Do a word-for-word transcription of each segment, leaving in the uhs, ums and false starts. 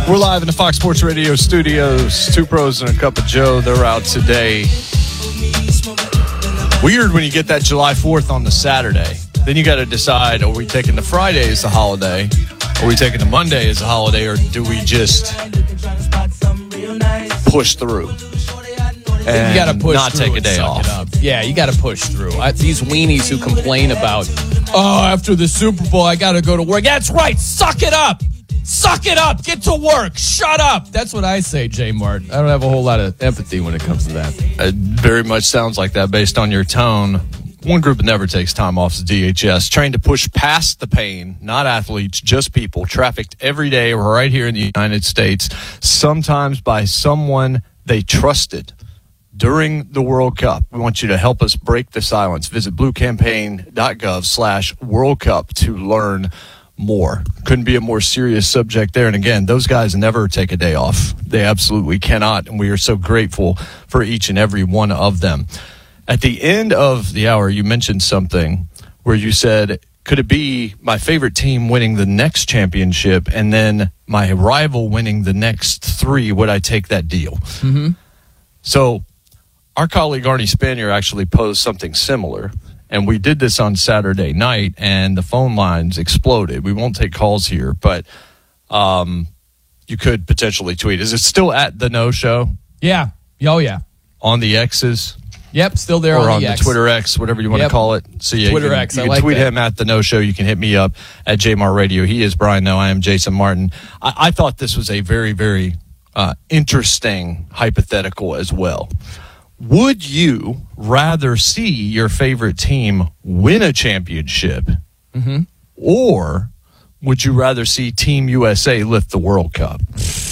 We're live in the Fox Sports Radio studios. Two pros and a cup of Joe. They're out today. Weird when you get that July fourth on the Saturday. Then you got to decide, are we taking the Friday as a holiday? Are we taking the Monday as a holiday? Or do we just push through? And you got to push not through take a and day suck off. it up. Yeah, you got to push through. I, these weenies who complain about, oh, after the Super Bowl, I got to go to work. That's right. Suck it up. Suck it up. Get to work. Shut up. That's what I say, J Mart. I don't have a whole lot of empathy when it comes to that. It very much sounds like that based on your tone. One group that never takes time off is D H S, trained to push past the pain, not athletes, just people, trafficked every day right here in the United States, sometimes by someone they trusted during the World Cup. We want you to help us break the silence. Visit bluecampaign.gov slash World Cup to learn more. Couldn't be a more serious subject there. And again, those guys never take a day off. They absolutely cannot. And we are so grateful for each and every one of them. At the end of the hour, you mentioned something where you said, could it be my favorite team winning the next championship and then my rival winning the next three? Would I take that deal? Mm-hmm. So our colleague Arnie Spanier actually posed something similar. And we did this on Saturday night, and the phone lines exploded. We won't take calls here, but um, you could potentially tweet. Is it still at the No Show? Yeah. Oh, yeah. On the X's? Yep, still there or on, on the, the X. Twitter X, whatever you want Yep. to call it. So yeah, Twitter you can, X, you I can like tweet that. him at the No Show. You can hit me up at J Mar Radio. He is Brian No. I am Jason Martin. I, I thought this was a very, very uh, interesting hypothetical as well. Would you rather see your favorite team win a championship, Mm-hmm. or would you rather see Team U S A lift the World Cup?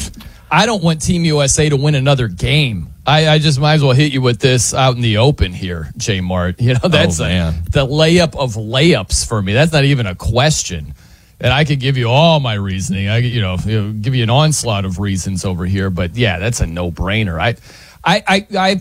I don't want Team U S A to win another game. I, I just might as well hit you with this out in the open here, J Mart. You know, that's Oh, a- man. the layup of layups for me. That's not even a question. And I could give you all my reasoning. I could, you know, you know, give you an onslaught of reasons over here. But yeah, that's a no-brainer. I, I, I, I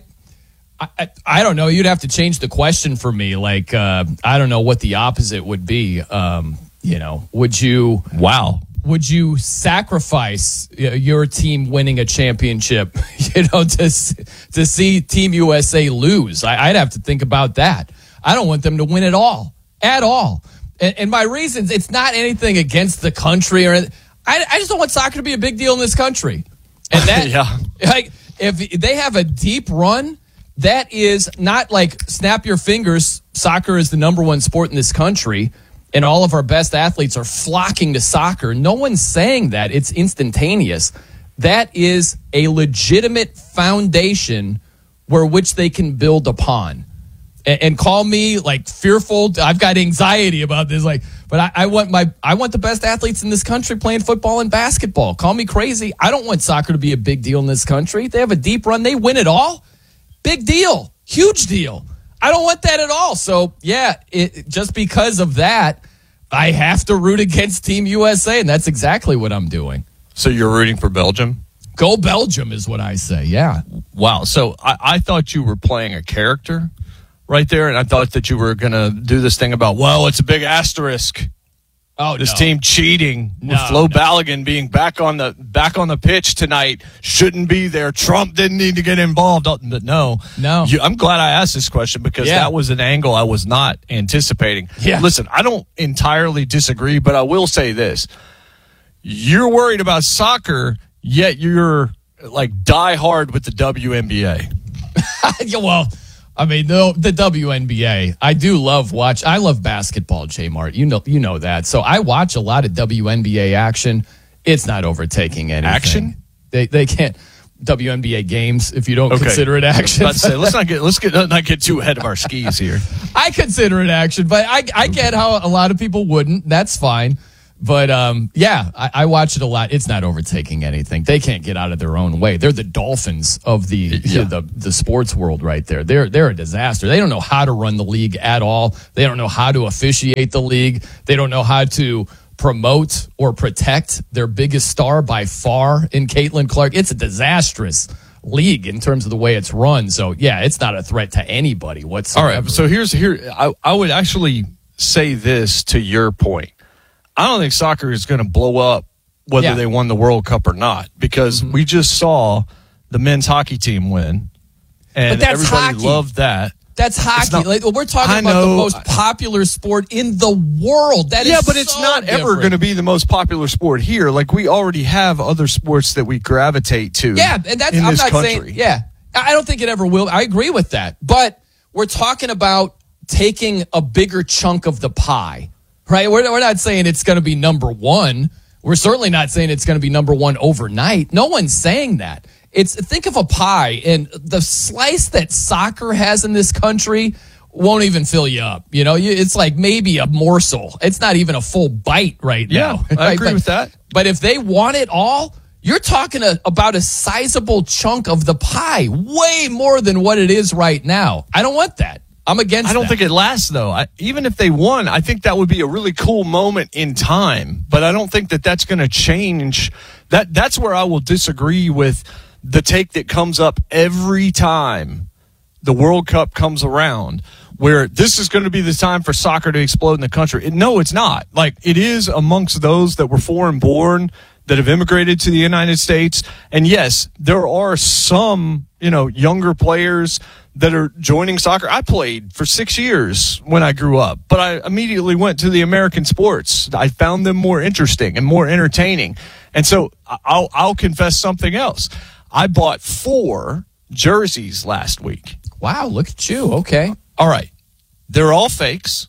I, I don't know. You'd have to change the question for me. Like, uh, I don't know what the opposite would be. Um, you know, would you? Wow. Would you sacrifice uh, your team winning a championship? You know, to to see Team U S A lose? I, I'd have to think about that. I don't want them to win at all, at all. And, and my reasons, it's not anything against the country or. I, I just don't want soccer to be a big deal in this country. And that, Yeah. like, if they have a deep run. That is not like snap your fingers. Soccer is the number one sport in this country, and all of our best athletes are flocking to soccer. No one's saying that. It's instantaneous. That is a legitimate foundation where which they can build upon. And, and call me like fearful. I've got anxiety about this. Like, but I, I want my I want the best athletes in this country playing football and basketball. Call me crazy. I don't want soccer to be a big deal in this country. They have a deep run. They win it all. Big deal. Huge deal. I don't want that at all. So, yeah, it, just because of that, I have to root against Team U S A, and that's exactly what I'm doing. So you're rooting for Belgium? Go Belgium is what I say, yeah. Wow. So I, I thought you were playing a character right there, and I thought that you were going to do this thing about, well, it's a big asterisk. Oh, This no. team cheating No, with Flo no. Balogun being back on the back on the pitch tonight shouldn't be there. Trump didn't need to get involved. Oh, But no, No. You, I'm glad I asked this question because Yeah. that was an angle I was not anticipating. Yeah. Listen, I don't entirely disagree, but I will say this: you're worried about soccer, yet you're like die hard with the W N B A. Yeah, well, I mean, the, the W N B A, I do love watch. I love basketball, J Mart. You know, you know that. So I watch a lot of W N B A action. It's not overtaking anything. Action? They they can't W N B A games if you don't Okay. consider it action. Let's say, let's not get let's get not get too ahead of our skis here. I consider it action, but I I get how a lot of people wouldn't. That's fine. But um, yeah, I, I watch it a lot. It's not overtaking anything. They can't get out of their own way. They're the Dolphins of the Yeah. the, the sports world right there. They're they're a disaster. They don't know how to run the league at all. They don't know how to officiate the league. They don't know how to promote or protect their biggest star by far in Caitlin Clark. It's a disastrous league in terms of the way it's run. So yeah, it's not a threat to anybody whatsoever. All right. So here's here. I, I would actually say this to your point. I don't think soccer is going to blow up whether Yeah. they won the World Cup or not, because Mm-hmm. we just saw the men's hockey team win, and But that's everybody hockey. loved that. That's hockey. not- Like, we're talking I about the know. most popular sport in the world. That is Yeah, but it's so not ever different. going to be the most popular sport here. Like, we already have other sports that we gravitate to. Yeah, and that's in I'm this not country. saying. Yeah, I I don't think it ever will. I agree with that. But we're talking about taking a bigger chunk of the pie, right? We're, we're not saying it's going to be number one. We're certainly not saying it's going to be number one overnight. No one's saying that. It's think of a pie, and the slice that soccer has in this country won't even fill you up. You know, you, it's like maybe a morsel. It's not even a full bite right Yeah, now. I Right? agree But- with that. But if they want it all, you're talking a, about a sizable chunk of the pie, way more than what it is right now. I don't want that. I'm against I don't that. think it lasts, though. I, even if they won, I think that would be a really cool moment in time. But I don't think that that's going to change. That That's where I will disagree with the take that comes up every time the World Cup comes around, where this is going to be the time for soccer to explode in the country. It, no, it's not. Like, it is amongst those that were foreign born, that have immigrated to the United States. And yes, there are some, you know, younger players that are joining soccer. I played for six years when I grew up, but I immediately went to the American sports. I found them more interesting and more entertaining. And so I'll, I'll confess something else. I bought four jerseys last week. Wow, look at you. Okay. All right. They're all fakes.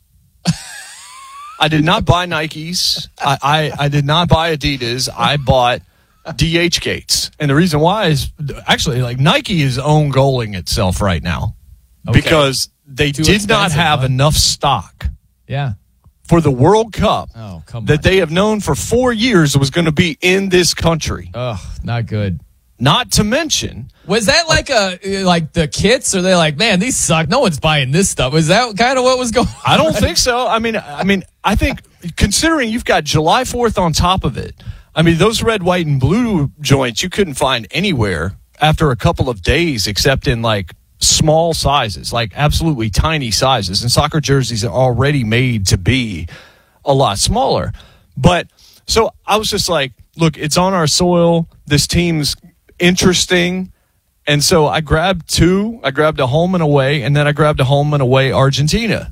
I did not buy Nikes. I, I, I did not buy Adidas. I bought D H Gates. And the reason why is actually, like, Nike is own goaling itself right now Okay. because they Too did not expensive, have huh? enough stock Yeah. for the World Cup Oh, come that on. they have known for four years was going to be in this country. Ugh, not good. Not to mention, Was that like a like the kits? Or they like, man, these suck. No one's buying this stuff. Was that kind of what was going on? I don't think so. I mean, I mean, I think considering you've got July fourth on top of it, I mean, those red, white, and blue joints you couldn't find anywhere after a couple of days except in like small sizes, like absolutely tiny sizes. And soccer jerseys are already made to be a lot smaller. But so I was just like, look, it's on our soil. This team's interesting. And so I grabbed two. I grabbed a home and away, and then I grabbed a home and away Argentina.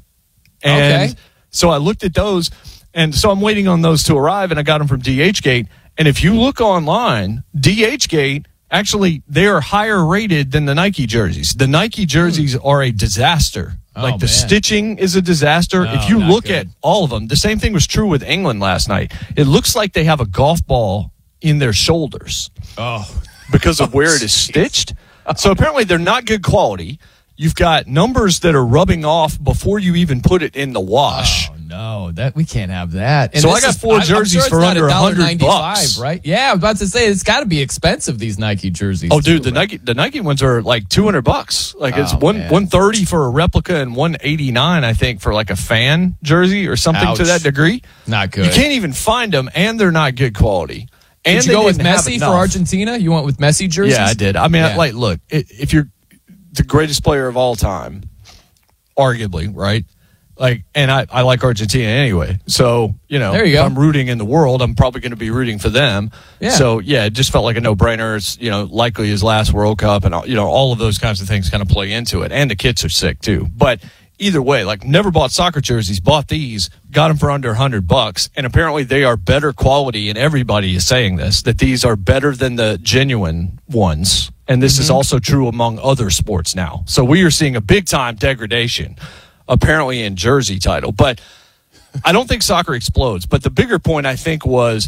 And Okay. so I looked at those, and so I'm waiting on those to arrive, and I got them from DHgate. And if you look online, DHgate, actually, they are higher rated than the Nike jerseys. The Nike jerseys are a disaster. Oh, like, the man. stitching is a disaster. No, if you not look good. at all of them, the same thing was true with England last night. It looks like they have a golf ball in their shoulders Oh, because of where it is stitched. So apparently they're not good quality. You've got numbers that are rubbing off before you even put it in the wash. oh no, that we can't have that. And So this I got is- four I'm- I'm jerseys sure it's for not under one dollar one hundred ninety-five, bucks. right? Yeah, I was about to say it's got to be expensive, these Nike jerseys. Oh, dude, too, the right? Nike the Nike ones are like two hundred bucks. Like, it's Oh, one man. one thirty for a replica and one eighty nine, I think, for like a fan jersey or something to Ouch. that degree. Not good. You can't even find them, and they're not good quality. And Did you they go with didn't have Messi enough. for Argentina? You went with Messi jerseys? Yeah, I did. I mean, Yeah. like, look, i- if you're the greatest player of all time, arguably, right? Like, and I, I like Argentina anyway. So, you know, There you if go. I'm rooting in the world, I'm probably going to be rooting for them. Yeah. So, yeah, it just felt like a no-brainer. It's, you know, likely his last World Cup, and, all- you know, all of those kinds of things kind of play into it. And the kits are sick, too. But either way, like, never bought soccer jerseys, bought these, got them for under one hundred bucks, and apparently they are better quality, and everybody is saying this, that these are better than the genuine ones. And this is also true among other sports now. So we are seeing a big-time degradation, apparently, in jersey title. But I don't think soccer explodes. But the bigger point, I think, was,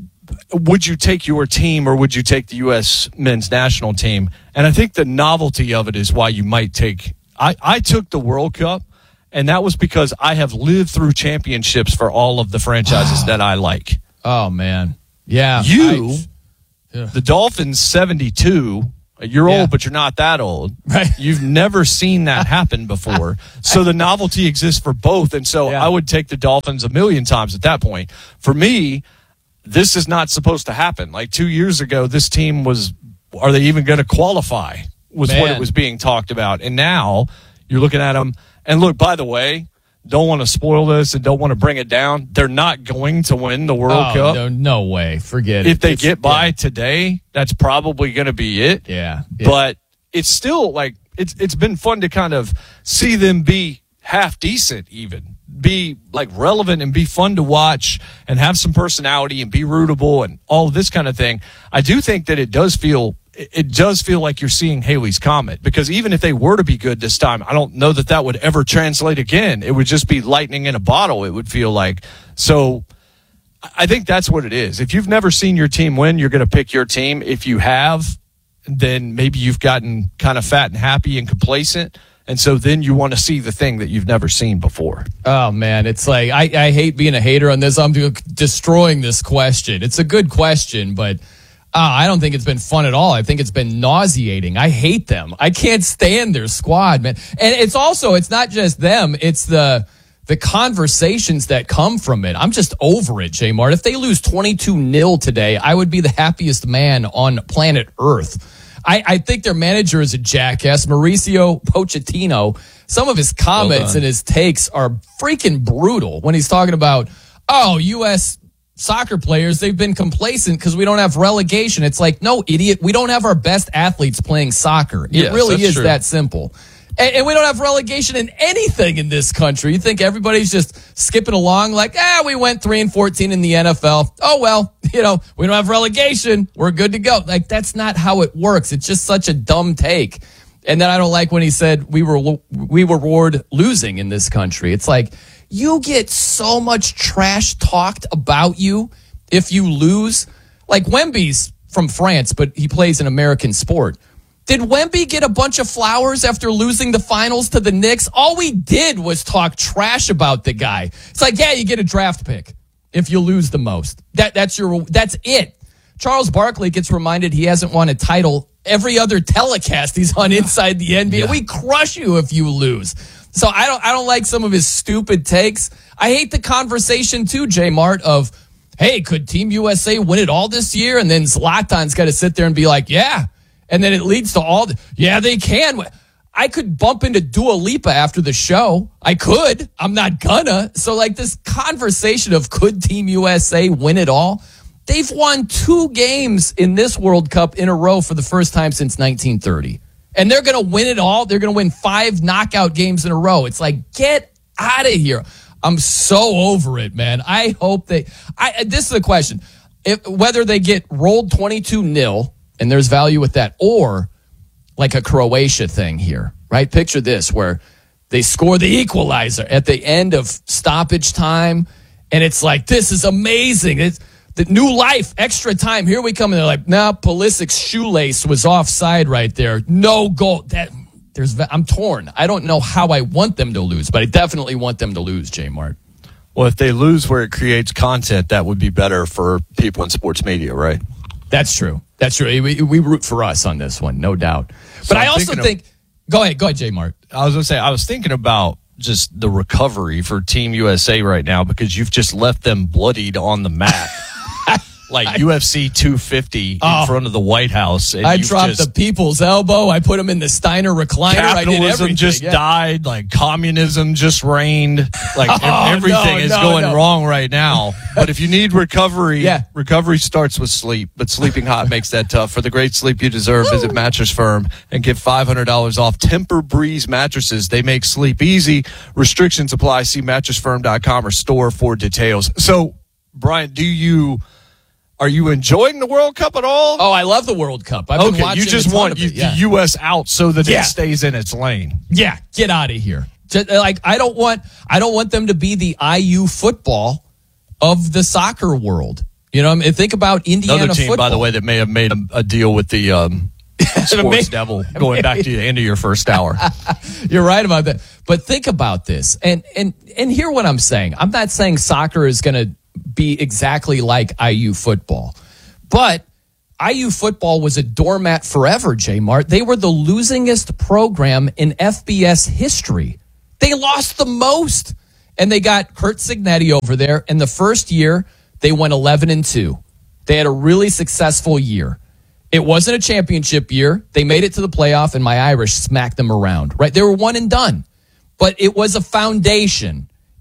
would you take your team or would you take the U S men's national team? And I think the novelty of it is why you might take – I I took the World Cup, and that was because I have lived through championships for all of the franchises that I like. Oh, man. Yeah. You, I- yeah. the Dolphins, seventy-two – you're Yeah. old, but you're not that old. Right. You've never seen that happen before. So the novelty exists for both. And so Yeah. I would take the Dolphins a million times at that point. For me, this is not supposed to happen. Like two years ago, this team was, are they even going to qualify? Was what Man. it was being talked about. And now you're looking at them. And look, by the way, don't want to spoil this and don't want to bring it down. They're not going to win the World oh, Cup. No, no way. Forget it. If they it's, get by yeah. today, that's probably going to be it. Yeah, yeah. But it's still like it's it's been fun to kind of see them be half decent, even be like relevant and be fun to watch and have some personality and be rootable and all of this kind of thing. I do think that it does feel it does feel like you're seeing Haley's Comet, because even if they were to be good this time, I don't know that that would ever translate again. It would just be lightning in a bottle, it would feel like. So I think that's what it is. If you've never seen your team win, you're going to pick your team. If you have, then maybe you've gotten kind of fat and happy and complacent. And so then you want to see the thing that you've never seen before. Oh, man. It's like, I, I hate being a hater on this. I'm destroying this question. It's a good question, but uh, I don't think it's been fun at all. I think it's been nauseating. I hate them. I can't stand their squad, man. And it's also, it's not just them. It's the the conversations that come from it. I'm just over it, J Mart. If they lose twenty-two nil today, I would be the happiest man on planet Earth. I, I think their manager is a jackass, Mauricio Pochettino. Some of his comments well and his takes are freaking brutal when he's talking about, oh, U S soccer players, they've been complacent because we don't have relegation. It's like, no, idiot, we don't have our best athletes playing soccer. It yes, really is true. that simple. And, and we don't have relegation in anything in this country. You think everybody's just skipping along like, ah, we went three and fourteen in the N F L. Oh, well, you know, we don't have relegation. We're good to go. Like, that's not how it works. It's just such a dumb take. And then I don't like when he said we were we reward losing in this country. It's like, you get so much trash talked about you if you lose. Like, Wemby's from France, but he plays an American sport. Did Wemby get a bunch of flowers after losing the finals to the Knicks? All we did was talk trash about the guy. It's like, yeah, you get a draft pick if you lose the most. That that's your that's it. Charles Barkley gets reminded he hasn't won a title every other telecast he's on inside the N B A. Yeah. We crush you if you lose. So I don't I don't like some of his stupid takes. I hate the conversation too, J Mart, of, hey, could Team U S A win it all this year? And then Zlatan's got to sit there and be like, yeah. And then it leads to all the, yeah, they can. I could bump into Dua Lipa after the show. I could. I'm not gonna. So, like, this conversation of could Team U S A win it all? They've won two games in this World Cup in a row for the first time since nineteen thirty. And they're going to win it all. They're going to win five knockout games in a row. It's like, get out of here. I'm so over it, man. I hope they, I, this is the question. If, whether they get rolled twenty-two nil, and there's value with that, or like a Croatia thing here, right? Picture this, where they score the equalizer at the end of stoppage time, and it's like, this is amazing. It's the new life, extra time. Here we come, and they're like, nah, Pulisic's shoelace was offside right there. No goal. That there's, I'm torn. I don't know how I want them to lose, but I definitely want them to lose, J Mart. Well, if they lose where it creates content, that would be better for people in sports media, right? That's true. That's true. We, we root for us on this one, no doubt. But so I also think, of, go ahead, go ahead, J Mart. I was going to say, I was thinking about just the recovery for Team U S A right now, because you've just left them bloodied on the mat. Like I, U F C two fifty oh, in front of the White House. And I dropped the people's elbow. I put them in the Steiner recliner. Capitalism I did everything. just yeah. died. Like, communism just reigned. Like, oh, everything no, is no, going no. wrong right now. But if you need recovery, yeah. recovery starts with sleep. But sleeping hot makes that tough. For the great sleep you deserve, visit Mattress Firm and get five hundred dollars off Temper Breeze mattresses. They make sleep easy. Restrictions apply. See mattress firm dot com or store for details. So, Brian, do you... Are you enjoying the World Cup at all? Oh, I love the World Cup. I've okay, been watching you just want you, yeah. the U S out so that yeah. it stays in its lane. Yeah, get out of here. Just, like I don't want, I don't want them to be the I U football of the soccer world. You know, I mean, think about Indiana Another team, football. by the way, that may have made a, a deal with the um, Sports Devil going back to the end of your first hour. You're right about that. But think about this, and and and hear what I'm saying. I'm not saying soccer is going to be exactly like I U football. But I U football was a doormat forever, J Mart. They were the losingest program in F B S history. They lost the most. And they got Curt Cignetti over there. And the first year, they went eleven and two. They had a really successful year. It wasn't a championship year. They made it to the playoff, and my Irish smacked them around, right? They were one and done. But it was a foundation.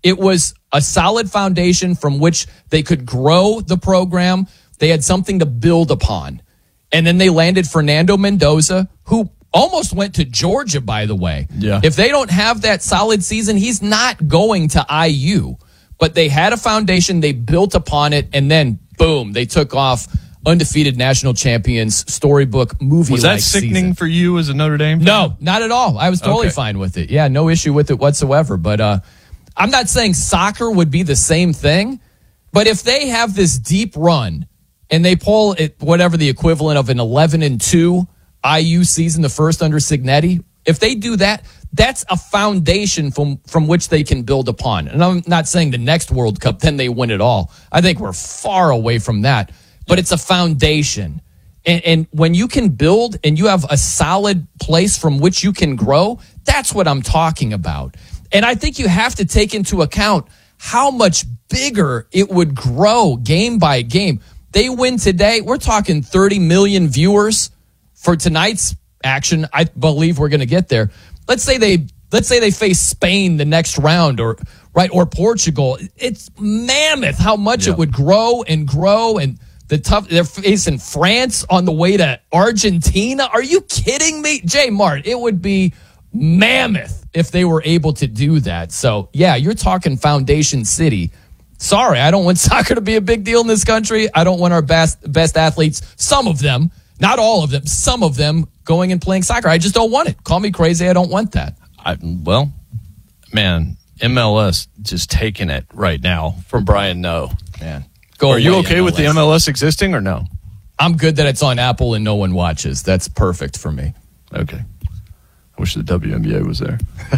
It was a solid foundation from which they could grow the program. They had something to build upon. And then they landed Fernando Mendoza, who almost went to Georgia, by the way. Yeah. If they don't have that solid season, he's not going to I U. But they had a foundation, they built upon it, and then, boom, they took off undefeated national champions, storybook, movie-like Was that sickening season. For you as a Notre Dame fan? No, not at all. I was totally Okay. fine with it. Yeah, no issue with it whatsoever. But uh, I'm not saying soccer would be the same thing, but if they have this deep run and they pull it, whatever the equivalent of an eleven and two I U season, the first under Signetti, if they do that, that's a foundation from, from which they can build upon. And I'm not saying the next World Cup, then they win it all. I think we're far away from that. But it's a foundation. And, and when you can build and you have a solid place from which you can grow, that's what I'm talking about. And I think you have to take into account how much bigger it would grow game by game. They win today. We're talking thirty million viewers for tonight's action. I believe we're going to get there. Let's say they let's say they face Spain the next round or right or Portugal. It's mammoth how much Yeah. it would grow and grow and the tough they're facing France on the way to Argentina. Are you kidding me? Jay Mart, it would be mammoth if they were able to do that. So yeah, you're talking Foundation City. Sorry, I don't want soccer to be a big deal in this country. I don't want our best best athletes, some of them, not all of them, some of them going and playing soccer. I just don't want it. Call me crazy. I don't want that. I, well, man, M L S just taking it right now from Brian No. Man, go Are you away, okay with the M L S existing or no? I'm good that it's on Apple and no one watches. That's perfect for me. Okay. I wish the W N B A was there.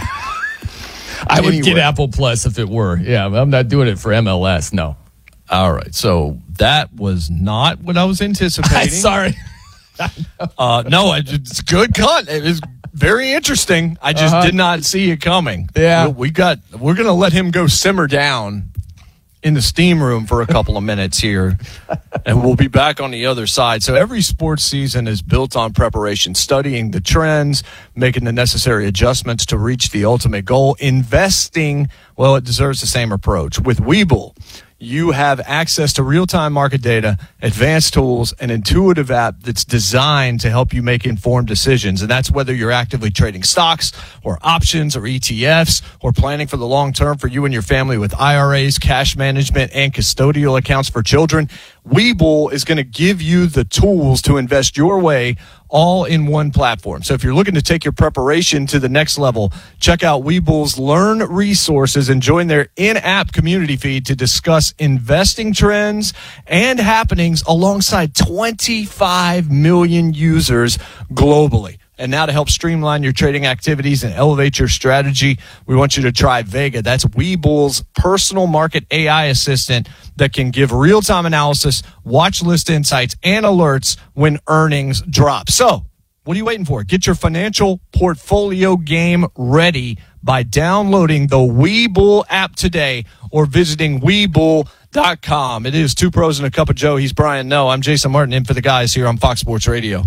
I would Anyway. get Apple Plus if it were. Yeah, but I'm not doing it for M L S. No. All right. So that was not what I was anticipating. Sorry. Uh, no, I, it's good cut. It was very interesting. I just Uh-huh. did not see it coming. Yeah. we, we got. We're gonna let him go simmer down in the steam room for a couple of minutes here, and we'll be back on the other side. So every sports season is built on preparation, studying the trends, making the necessary adjustments to reach the ultimate goal. Investing, well, it deserves the same approach. With Webull, you have access to real-time market data, advanced tools, an intuitive app that's designed to help you make informed decisions. And that's whether you're actively trading stocks or options or E T Fs or planning for the long term for you and your family with I R As, cash management, and custodial accounts for children. Webull is going to give you the tools to invest your way all in one platform. So if you're looking to take your preparation to the next level, check out Webull's Learn resources and join their in-app community feed to discuss investing trends and happenings alongside twenty-five million users globally. And now to help streamline your trading activities and elevate your strategy, we want you to try Vega. That's Webull's personal market A I assistant that can give real-time analysis, watch list insights, and alerts when earnings drop. So what are you waiting for? Get your financial portfolio game ready by downloading the Webull app today or visiting Webull dot com. It is Two Pros and a Cup of Joe. He's Brian No. I'm Jason Martin in for the guys here on Fox Sports Radio.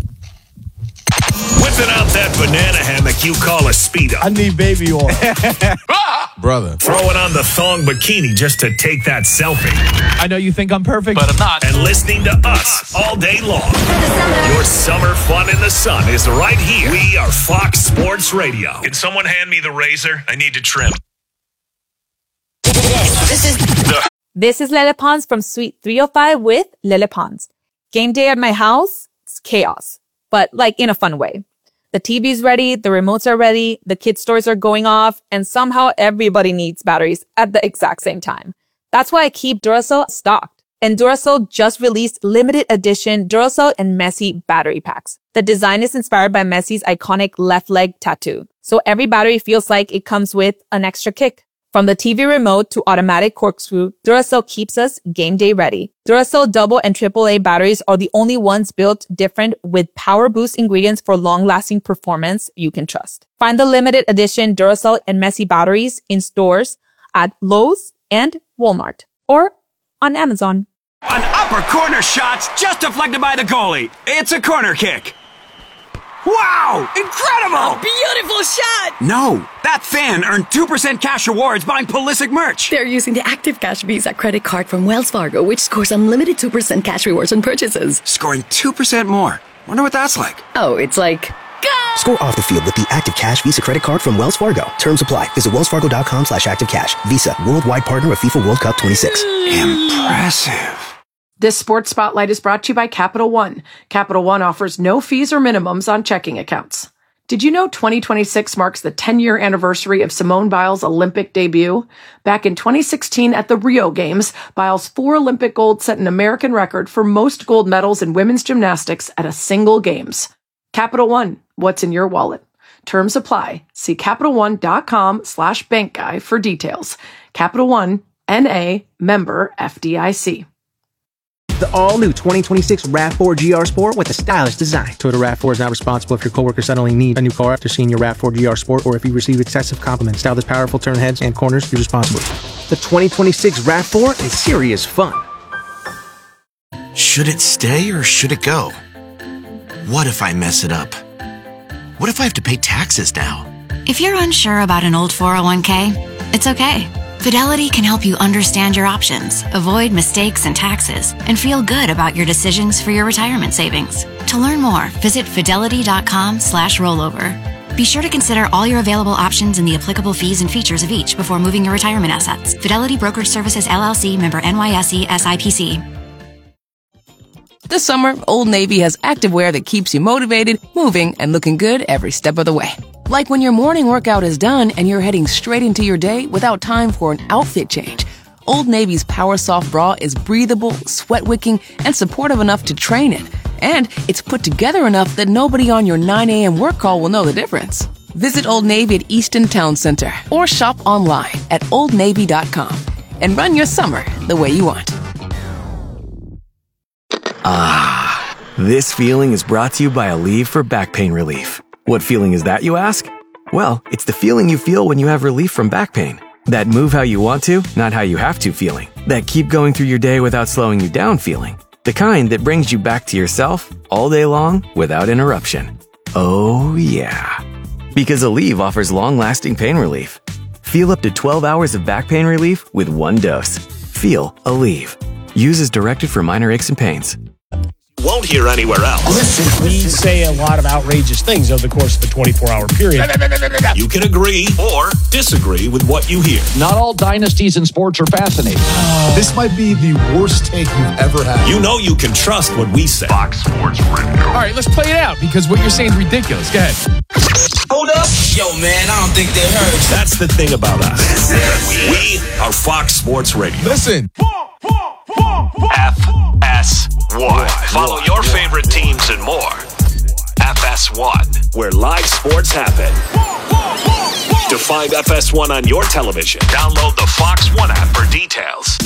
Whipping out that banana hammock you call a Speedo. I need baby oil. Brother. Throwing on the thong bikini just to take that selfie. I know you think I'm perfect. But I'm not. And listening to us all day long. Your summer fun in the sun is right here. We are Fox Sports Radio. Can someone hand me the razor? I need to trim. This is This is Lele Pons from Suite three oh five with Lele Pons. Game day at my house, it's chaos, but like in a fun way. The T V's ready, the remotes are ready, the kids' toys are going off, and somehow everybody needs batteries at the exact same time. That's why I keep Duracell stocked. And Duracell just released limited edition Duracell and Messi battery packs. The design is inspired by Messi's iconic left leg tattoo. So every battery feels like it comes with an extra kick. From the T V remote to automatic corkscrew, Duracell keeps us game day ready. Duracell double and triple A batteries are the only ones built different with power boost ingredients for long-lasting performance you can trust. Find the limited edition Duracell and Messi batteries in stores at Lowe's and Walmart or on Amazon. An upper corner shot's just deflected by the goalie. It's a corner kick. Wow! Incredible! Beautiful shot! No, that fan earned two percent cash rewards buying Pulisic merch. They're using the Active Cash Visa credit card from Wells Fargo, which scores unlimited two percent cash rewards on purchases. Scoring two percent more. Wonder what that's like. Oh, it's like... Go! Score off the field with the Active Cash Visa credit card from Wells Fargo. Terms apply. Visit wellsfargo.com slash active cash. Visa, worldwide partner of FIFA World Cup twenty-six. Impressive. This Sports Spotlight is brought to you by Capital One. Capital One offers no fees or minimums on checking accounts. Did you know twenty twenty-six marks the ten-year anniversary of Simone Biles' Olympic debut? Back in twenty sixteen at the Rio Games, Biles' four Olympic golds set an American record for most gold medals in women's gymnastics at a single Games. Capital One, what's in your wallet? Terms apply. See CapitalOne.com slash bank guy for details. Capital One, N A, member F D I C. The all-new twenty twenty-six RAV four G R Sport with a stylish design. Toyota RAV four is not responsible if your coworker suddenly needs a new car after seeing your RAV four G R Sport or if you receive excessive compliments. Style this powerful turn heads and corners, use responsibly. The twenty twenty-six RAV four is serious fun. Should it stay or should it go? What if I mess it up? What if I have to pay taxes now? If you're unsure about an old four oh one k, it's okay. Fidelity can help you understand your options, avoid mistakes and taxes, and feel good about your decisions for your retirement savings. To learn more, visit fidelity.com slash rollover. Be sure to consider all your available options and the applicable fees and features of each before moving your retirement assets. Fidelity Brokerage Services, L L C, member N Y S E, S I P C. This summer, Old Navy has activewear that keeps you motivated, moving, and looking good every step of the way. Like when your morning workout is done and you're heading straight into your day without time for an outfit change. Old Navy's Power Soft Bra is breathable, sweat-wicking, and supportive enough to train in. And it's put together enough that nobody on your nine a.m. work call will know the difference. Visit Old Navy at Easton Town Center or shop online at old navy dot com and run your summer the way you want. Ah, this feeling is brought to you by Aleve for back pain relief. What feeling is that, you ask? Well, it's the feeling you feel when you have relief from back pain. That move how you want to, not how you have to feeling. That keep going through your day without slowing you down feeling. The kind that brings you back to yourself all day long without interruption. Oh yeah. Because Aleve offers long-lasting pain relief. Feel up to twelve hours of back pain relief with one dose. Feel Aleve. Use as directed for minor aches and pains. Won't hear anywhere else. Listen, we say a lot of outrageous things over the course of a twenty-four hour period. You can agree or disagree with what you hear. Not all dynasties in sports are fascinating. Oh. This might be the worst take you've ever had. You know you can trust what we say. Fox Sports Radio. All right, let's play it out because what you're saying is ridiculous. Go ahead. Hold up. Yo, man, I don't think they heard. That's the thing about us. We are Fox Sports Radio. Listen. F S one. Follow your favorite teams and more. F S one, where live sports happen. To find F S one on your television, download the Fox One app for details.